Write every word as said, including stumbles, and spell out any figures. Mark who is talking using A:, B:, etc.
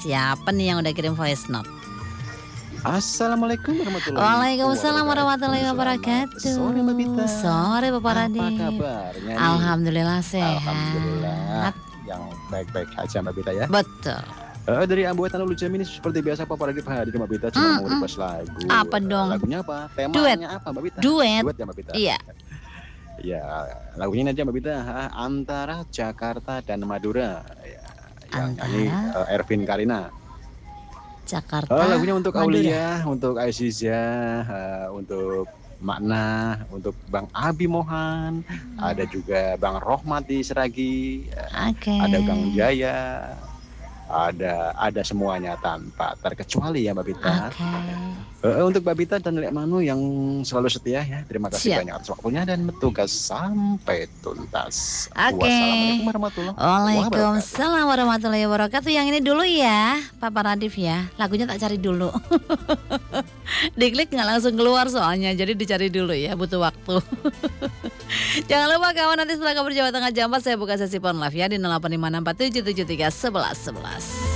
A: siapa nih yang udah kirim voice note?
B: Assalamualaikum warahmatullahi
A: Waalaikumsalam warahmatullahi
B: wabarakatuh.
A: wabarakatuh.
B: Sore Mbak Bita.
A: Sore Bapak
B: Apa
A: Radit.
B: kabarnya nih?
A: Alhamdulillah sehat.
B: Alhamdulillah. Yang baik-baik aja Mbak Bita ya.
A: Betul.
B: Eh, dari Ambuatan Ulu Jamini seperti biasa Papa Radit hadir Mbak Bita cuma
A: Mm,
B: mau
A: mm.
B: request lagu.
A: Apa dong?
B: Lagunya apa? Temanya
A: Duet.
B: apa Mbak Bita?
A: Duet.
B: Duet ya Mbak Bita.
A: Iya.
B: Ya, lagunya ini aja Mbak Bita, ha, antara Jakarta dan Madura. Ya, yang nyanyi
A: Antara
B: eh, Ervin Karina.
A: Jakarta.
B: Oh, lagunya untuk
A: Madura.
B: Aulia, untuk Aziza, uh, untuk Makna, untuk Bang Abi Mohan, ada juga Bang Rohmat di Seragi, uh,
A: Oke.
B: ada Bang Jaya, ada ada semuanya tanpa terkecuali ya Mbak Bita.
A: Oke.
B: Uh, untuk Mbak Bita dan Lek Manu yang selalu setia ya, terima kasih
A: Siap.
B: banyak atas waktunya dan bertugas sampai tuntas.
A: Oke.
B: Wassalamualaikum warahmatullahi wabarakatuh.
A: Waalaikumsalam warahmatullahi wabarakatuh. Yang ini dulu ya, Papa Radif ya. Lagunya tak cari dulu. Diklik nggak langsung keluar soalnya, jadi dicari dulu ya, butuh waktu. Jangan lupa kawan, nanti setelah kabar Jawa Tengah jam empat saya buka sesi phone live ya di nol delapan lima enam empat tujuh tujuh tiga satu satu satu satu.